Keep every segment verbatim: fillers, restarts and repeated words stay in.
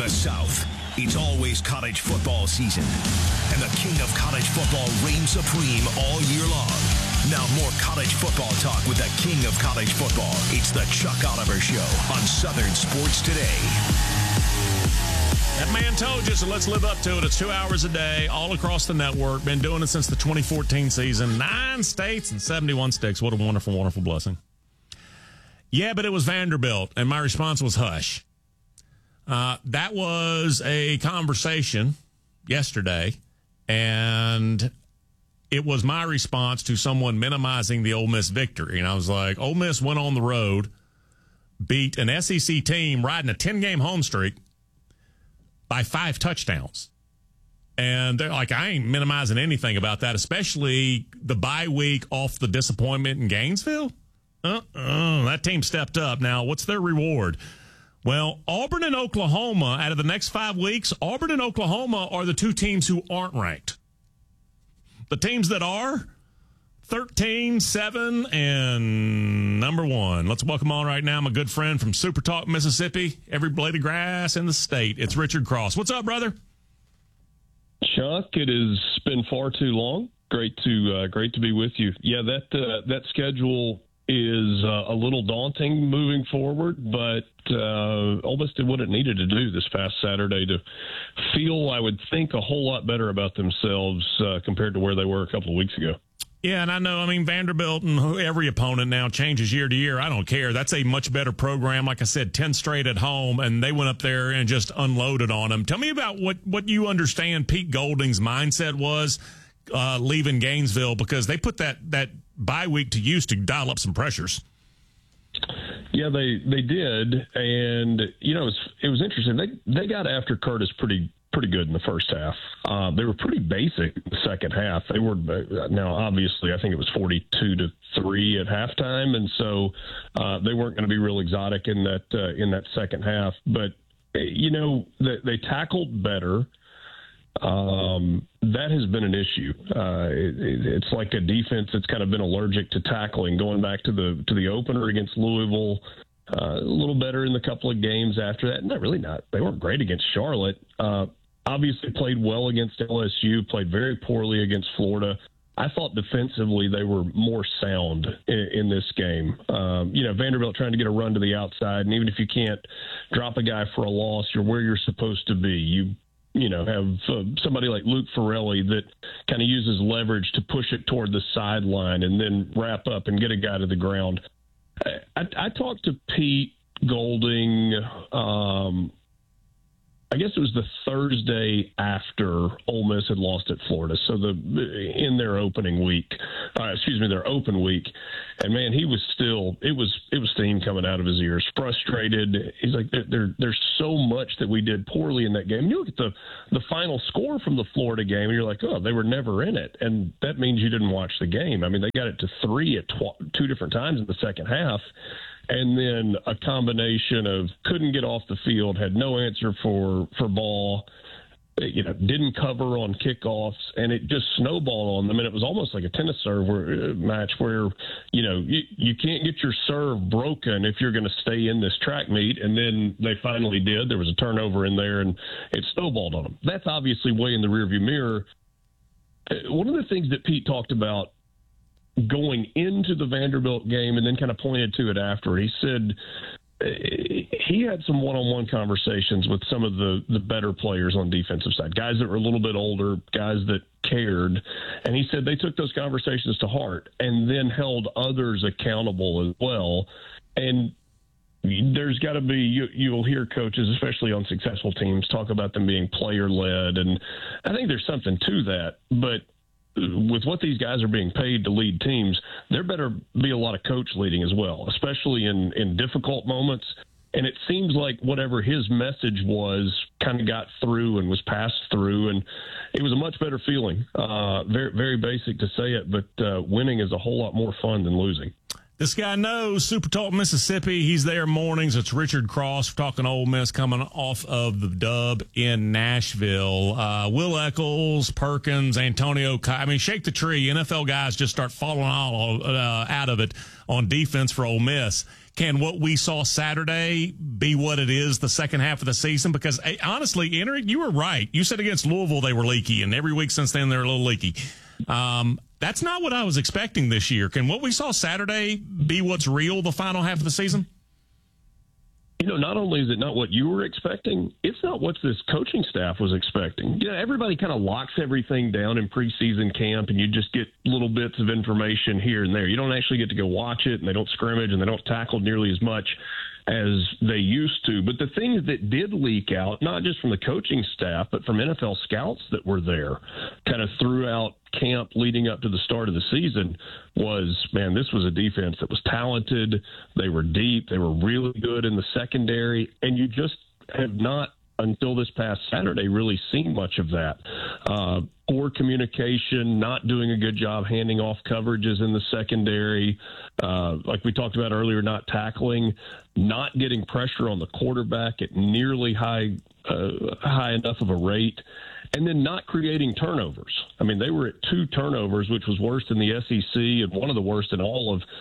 the South, it's always college football season, and the king of college football reigns supreme all year long. Now more college football talk with the king of college football. It's the Chuck Oliver Show on Southern Sports Today. That man told you, so let's live up to it. It's two hours a day, all across the network. Been doing it since the twenty fourteen season. Nine states and seventy-one sticks. What a wonderful, wonderful blessing. Yeah, but it was Vanderbilt, and my response was hush. Uh, that was a conversation yesterday, and it was my response to someone minimizing the Ole Miss victory. And I was like, Ole Miss went on the road, beat an S E C team riding a ten-game home streak by five touchdowns. And they're like, I ain't minimizing anything about that, especially the bye week off the disappointment in Gainesville. Uh-uh, that team stepped up. Now, what's their reward? Well, Auburn and Oklahoma, out of the next five weeks, Auburn and Oklahoma are the two teams who aren't ranked. The teams that are, thirteen, seven, and number one. Let's welcome on right now my good friend from Super Talk, Mississippi, every blade of grass in the state. It's Richard Cross. What's up, brother? Chuck, it has been far too long. Great to uh, great to be with you. Yeah, that uh, that schedule is uh, a little daunting moving forward, but uh, Ole Miss did what it needed to do this past Saturday to feel, I would think, a whole lot better about themselves uh, compared to where they were a couple of weeks ago. Yeah, and I know, I mean, Vanderbilt and every opponent now changes year to year. I don't care. That's a much better program. Like I said, ten straight at home, and they went up there and just unloaded on them. Tell me about what, what you understand Pete Golding's mindset was uh, leaving Gainesville, because they put that, that bye week to use to dial up some pressures. Yeah, they they did, and you know it was, it was interesting. They they got after Curtis pretty pretty good in the first half. Uh, they were pretty basic in the second half. They were now obviously I think it was forty-two to three at halftime, and so uh, they weren't going to be real exotic in that uh, in that second half. But you know they, they tackled better. Um, that has been an issue. Uh, it, it's like a defense that's kind of been allergic to tackling. Going back to the to the opener against Louisville, uh, a little better in the couple of games after that. Not really not. They weren't great against Charlotte. Uh, obviously played well against L S U. Played very poorly against Florida. I thought defensively they were more sound in, in this game. Um, you know, Vanderbilt trying to get a run to the outside, and even if you can't drop a guy for a loss, you're where you're supposed to be. You you know, have uh, somebody like Luke Farrelly that kind of uses leverage to push it toward the sideline and then wrap up and get a guy to the ground. I, I, I talked to Pete Golding, um, I guess it was the Thursday after Ole Miss had lost at Florida. So the in their opening week, uh, excuse me, their open week. And man, he was still, it was, it was steam coming out of his ears, frustrated. He's like, there, there, there's so much that we did poorly in that game. You look at the, the final score from the Florida game and you're like, oh, they were never in it. And that means you didn't watch the game. I mean, they got it to three at tw- two different times in the second half. And then a combination of couldn't get off the field, had no answer for, for ball, you know, didn't cover on kickoffs, and it just snowballed on them. And it was almost like a tennis serve where, uh, match where, you know, you, you can't get your serve broken if you're going to stay in this track meet. And then they finally did. There was a turnover in there, and it snowballed on them. That's obviously way in the rearview mirror. One of the things that Pete talked about going into the Vanderbilt game and then kind of pointed to it after, he said he had some one-on-one conversations with some of the, the better players on defensive side, guys that were a little bit older, guys that cared. And he said they took those conversations to heart and then held others accountable as well. And there's got to be, you, you'll hear coaches, especially on successful teams, talk about them being player-led. And I think there's something to that. But with what these guys are being paid to lead teams, there better be a lot of coach leading as well, especially in, in difficult moments. And it seems like whatever his message was kind of got through and was passed through. And it was a much better feeling. Uh, very, very basic to say it, but uh, winning is a whole lot more fun than losing. This guy knows Super Talk Mississippi. He's there mornings. It's Richard Cross. We're talking Ole Miss coming off of the dub in Nashville. Uh, Will Eccles, Perkins, Antonio. I mean, shake the tree. N F L guys just start falling all uh, out of it on defense for Ole Miss. Can what we saw Saturday be what it is the second half of the season? Because honestly, Enric, you were right. You said against Louisville they were leaky, and every week since then they're a little leaky. Um, That's not what I was expecting this year. Can what we saw Saturday be what's real the final half of the season? You know, not only is it not what you were expecting, it's not what this coaching staff was expecting. You know, everybody kind of locks everything down in preseason camp, and you just get little bits of information here and there. You don't actually get to go watch it, and they don't scrimmage, and they don't tackle nearly as much as they used to. But the things that did leak out, not just from the coaching staff, but from N F L scouts that were there kind of throughout camp leading up to the start of the season, was, man, this was a defense that was talented. They were deep. They were really good in the secondary. And you just have not, until this past Saturday, really seen much of that. Uh, poor communication, not doing a good job handing off coverages in the secondary. Uh, like we talked about earlier, not tackling, not getting pressure on the quarterback at nearly high, uh, high enough of a rate. And then not creating turnovers. I mean, they were at two turnovers, which was worse than the S E C and one of the worst in all of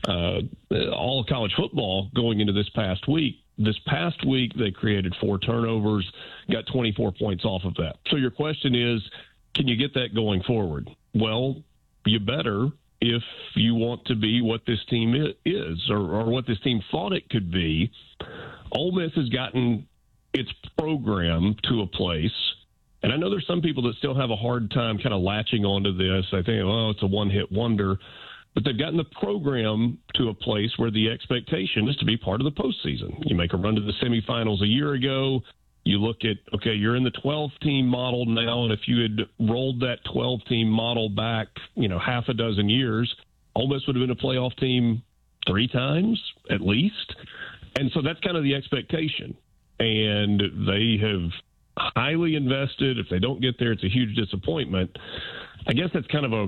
uh, all of college football going into this past week. This past week, they created four turnovers, got twenty-four points off of that. So your question is, can you get that going forward? Well, you better, if you want to be what this team is, or, or what this team thought it could be. Ole Miss has gotten its program to a place. And I know there's some people that still have a hard time kind of latching onto this. I think, oh, it's a one-hit wonder. But they've gotten the program to a place where the expectation is to be part of the postseason. You make a run to the semifinals a year ago. You look at, okay, you're in the twelve-team model now, and if you had rolled that twelve-team model back, you know, half a dozen years, Ole Miss would have been a playoff team three times at least. And so that's kind of the expectation. And they have highly invested. If they don't get there, it's a huge disappointment. I guess that's kind of a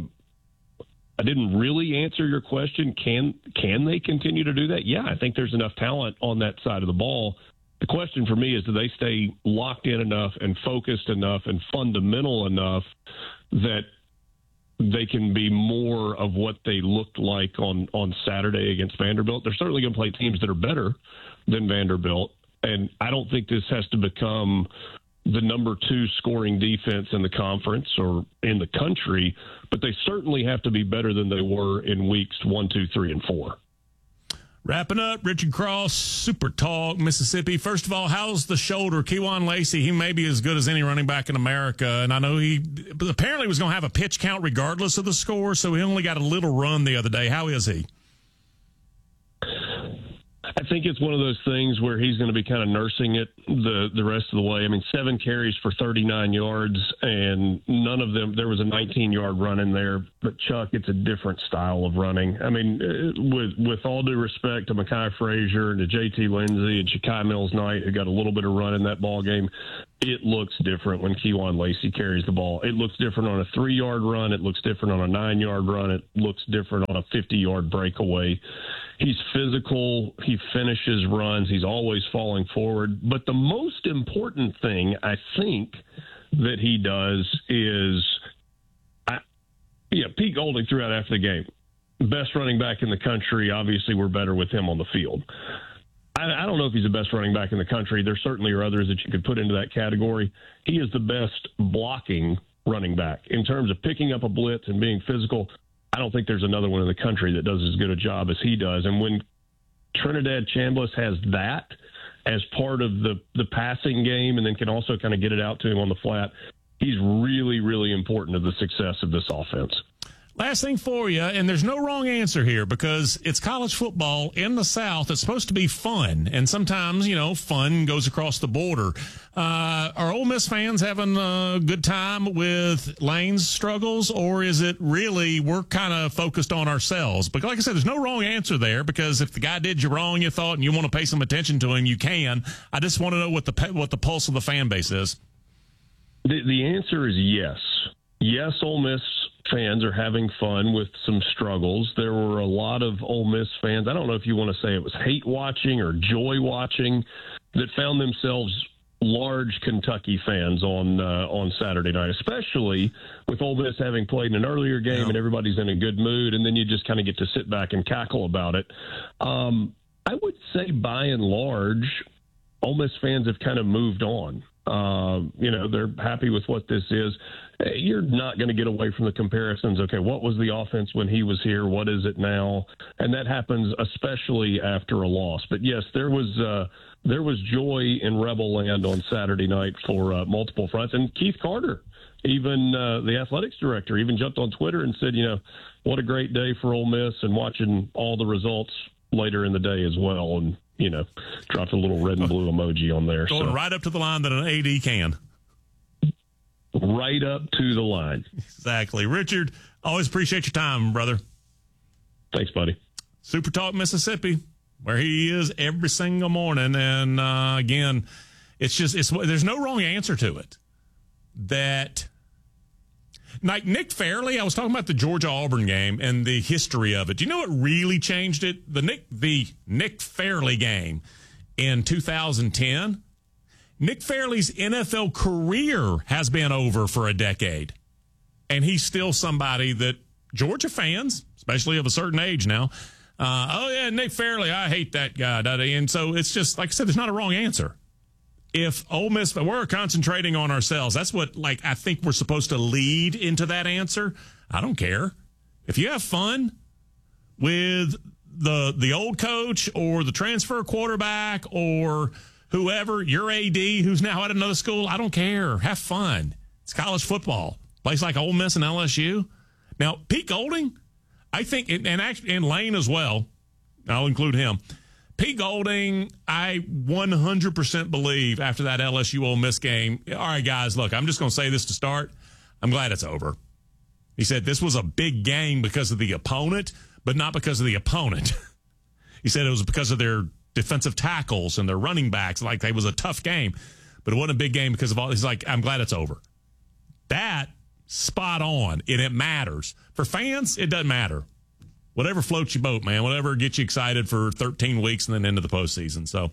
I didn't really answer your question. Can can they continue to do that? Yeah, I think there's enough talent on that side of the ball. The question for me is, do they stay locked in enough and focused enough and fundamental enough that they can be more of what they looked like on, on Saturday against Vanderbilt? They're certainly going to play teams that are better than Vanderbilt, and I don't think this has to become the number two scoring defense in the conference or in the country, but they certainly have to be better than they were in weeks one, two, three, and four. Wrapping up, Richard Cross, Super Talk, Mississippi. First of all, how's the shoulder? Kewan Lacey, he may be as good as any running back in America, and I know he apparently was going to have a pitch count regardless of the score, so he only got a little run the other day. How is he? I think it's one of those things where he's going to be kind of nursing it the, the rest of the way. I mean, seven carries for thirty-nine yards, and none of them, there was a nineteen-yard run in there. But, Chuck, it's a different style of running. I mean, with with all due respect to Mekhi Frazier and to J T Lindsey and Shakai Mills-Knight, who got a little bit of run in that ball game, it looks different when Kewan Lacey carries the ball. It looks different on a three-yard run. It looks different on a nine-yard run. It looks different on a fifty-yard breakaway. He's physical. He finishes runs. He's always falling forward. But the most important thing, I think, that he does is, I, yeah, Pete Golding threw out after the game, best running back in the country. Obviously, we're better with him on the field. I, I don't know if he's the best running back in the country. There certainly are others that you could put into that category. He is the best blocking running back in terms of picking up a blitz and being physical. I don't think there's another one in the country that does as good a job as he does. And when Trinidad Chambliss has that as part of the, the passing game and then can also kind of get it out to him on the flat, he's really, really important to the success of this offense. Last thing for you, and there's no wrong answer here because it's college football in the South. It's supposed to be fun, and sometimes, you know, fun goes across the border. Uh, are Ole Miss fans having a good time with Lane's struggles, or is it really we're kind of focused on ourselves? But like I said, there's no wrong answer there because if the guy did you wrong, you thought, and you want to pay some attention to him, you can. I just want to know what the what the pulse of the fan base is. The, the answer is yes. Yes, Ole Miss fans are having fun with some struggles. There were a lot of Ole Miss fans. I don't know if you want to say it was hate watching or joy watching that found themselves large Kentucky fans on uh, on Saturday night, especially with Ole Miss having played in an earlier game yeah. and everybody's in a good mood, and then you just kind of get to sit back and cackle about it. Um, I would say by and large, Ole Miss fans have kind of moved on. Uh, you know, they're happy with what this is. You're not going to get away from the comparisons. Okay, what was the offense when he was here? What is it now? And that happens especially after a loss. But yes, there was uh, there was joy in Rebel Land on Saturday night for uh, multiple fronts. And Keith Carter, even uh, the athletics director, even jumped on Twitter and said, you know, what a great day for Ole Miss, and watching all the results later in the day as well. And, you know, dropped a little red and blue emoji on there. Going so. right up to the line that an A D can. Right up to the line. Exactly. Richard, always appreciate your time, brother. Thanks, buddy. Super Talk Mississippi, where he is every single morning. And, uh, again, it's just, it's there's no wrong answer to it. That, like Nick Fairley, I was talking about the Georgia-Auburn game and the history of it. Do you know what really changed it? The Nick, the Nick Fairley game in two thousand ten. Nick Fairley's N F L career has been over for a decade, and he's still somebody that Georgia fans, especially of a certain age now, uh, oh, yeah, Nick Fairley, I hate that guy. And so it's just, like I said, there's not a wrong answer. If Ole Miss, we're concentrating on ourselves, that's what, like, I think we're supposed to lead into that answer. I don't care. If you have fun with the the old coach or the transfer quarterback or whoever, your A D who's now at another school, I don't care. Have fun. It's college football. Place like Ole Miss and L S U. Now, Pete Golding, I think, and actually, and Lane as well, I'll include him. Pete Golding, I one hundred percent believe after that L S U Ole Miss game, all right, guys, look, I'm just going to say this to start. I'm glad it's over. He said this was a big game because of the opponent, but not because of the opponent. He said it was because of their defensive tackles and their running backs. Like, it was a tough game, but it wasn't a big game because of all. He's like, I'm glad it's over. That, spot on, and it matters. For fans, it doesn't matter. Whatever floats your boat, man. Whatever gets you excited for thirteen weeks and then into the postseason. So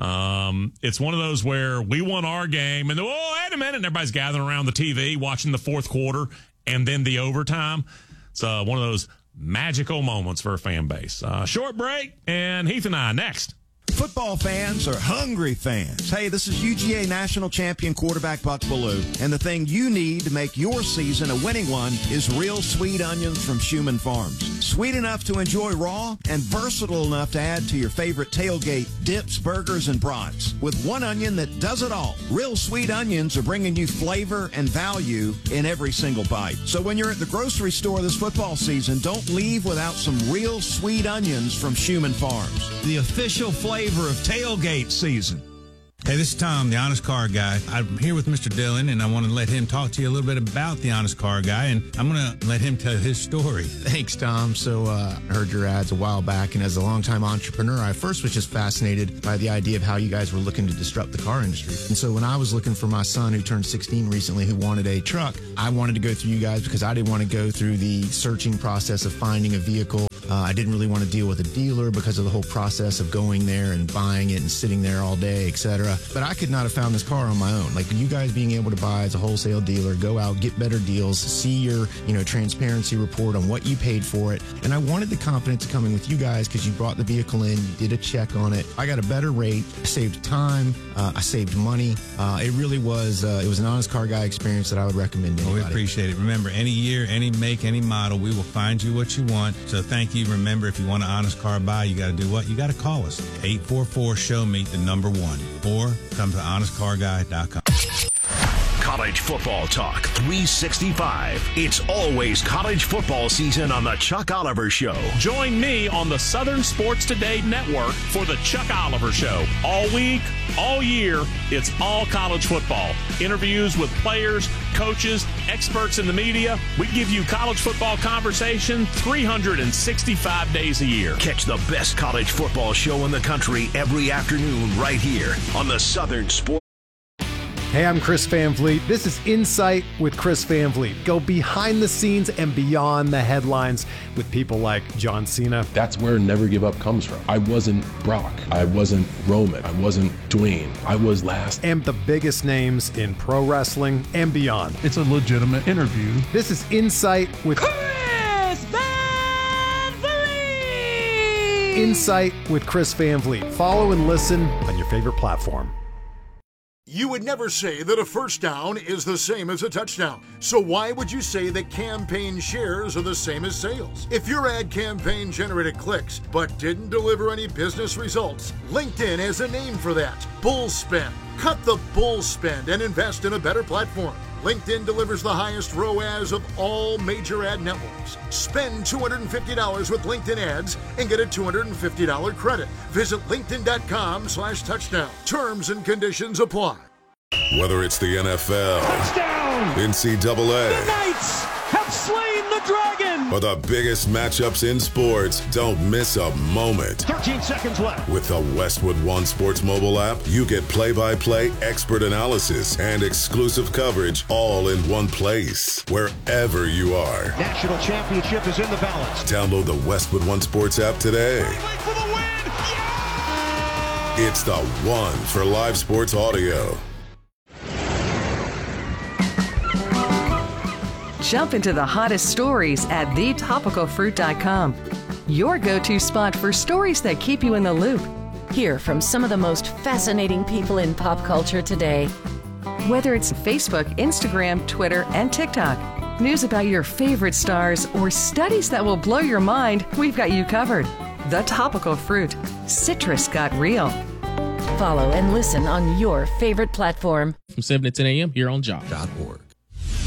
um, it's one of those where we won our game, and oh, wait a minute, and everybody's gathering around the T V watching the fourth quarter and then the overtime. It's uh, one of those magical moments for a fan base. Uh, short break, and Heath and I next. Football fans are hungry fans. Hey, this is U G A national champion quarterback Buck Bellew, and the thing you need to make your season a winning one is real sweet onions from Schumann Farms. Sweet enough to enjoy raw and versatile enough to add to your favorite tailgate dips, burgers, and brats. With one onion that does it all. Real sweet onions are bringing you flavor and value in every single bite. So when you're at the grocery store this football season, don't leave without some real sweet onions from Schumann Farms. The official flavor of tailgate season. Hey, this is Tom, the Honest Car Guy. I'm here with Mister Dillon, and I want to let him talk to you a little bit about the Honest Car Guy, and I'm going to let him tell his story. Thanks, Tom. So uh, I heard your ads a while back, and as a longtime entrepreneur, I first was just fascinated by the idea of how you guys were looking to disrupt the car industry. And so when I was looking for my son, who turned sixteen recently, who wanted a truck, I wanted to go through you guys because I didn't want to go through the searching process of finding a vehicle. Uh, I didn't really want to deal with a dealer because of the whole process of going there and buying it and sitting there all day, et cetera. But I could not have found this car on my own. Like, you guys being able to buy as a wholesale dealer, go out, get better deals, see your, you know, transparency report on what you paid for it. And I wanted the confidence of coming with you guys because you brought the vehicle in, you did a check on it. I got a better rate, I saved time, uh, I saved money. Uh, it really was, uh, it was an Honest Car Guy experience that I would recommend to anybody. Well, we appreciate it. Remember, any year, any make, any model, we will find you what you want. So thank you. Remember, if you want an Honest Car Buy, you got to do what? You got to call us. eight four four, show me the number one. Or come to honest car guy dot com. College football talk three sixty-five. It's always college football season on the Chuck Oliver Show. Join me on the Southern Sports Today Network for the Chuck Oliver Show. All week, all year, it's all college football. Interviews with players, coaches, experts in the media. We give you college football conversation three hundred sixty-five days a year. Catch the best college football show in the country every afternoon right here on the Southern Sports. Hey, I'm Chris Van Vliet. This is Insight with Chris Van Vliet. Go behind the scenes and beyond the headlines with people like John Cena. That's where Never Give Up comes from. I wasn't Brock. I wasn't Roman. I wasn't Dwayne. I was last. And the biggest names in pro wrestling and beyond. It's a legitimate interview. This is Insight with Chris Van Vliet. Insight with Chris Van Vliet. Follow and listen on your favorite platform. You would never say that a first down is the same as a touchdown. So why would you say that campaign shares are the same as sales? If your ad campaign generated clicks but didn't deliver any business results, LinkedIn has a name for that: bull spend. Cut the bull spend and invest in a better platform. LinkedIn delivers the highest R O A S of all major ad networks. Spend two hundred fifty dollars with LinkedIn ads and get a two hundred fifty dollars credit. Visit linkedin.com slash touchdown. Terms and conditions apply. Whether it's the N F L, Touchdown! N C double A, the Knights have slain the dragon, or the biggest matchups in sports, don't miss a moment. thirteen seconds left. With the Westwood One Sports mobile app, you get play-by-play, expert analysis, and exclusive coverage all in one place, wherever you are. National championship is in the balance. Download the Westwood One Sports app today. For the win! Yeah! It's the one for live sports audio. Jump into the hottest stories at the topical fruit dot com. Your go-to spot for stories that keep you in the loop. Hear from some of the most fascinating people in pop culture today. Whether it's Facebook, Instagram, Twitter, and TikTok, news about your favorite stars, or studies that will blow your mind, we've got you covered. The Topical Fruit. Citrus got real. Follow and listen on your favorite platform. From seven to ten a.m. here on Job dot org.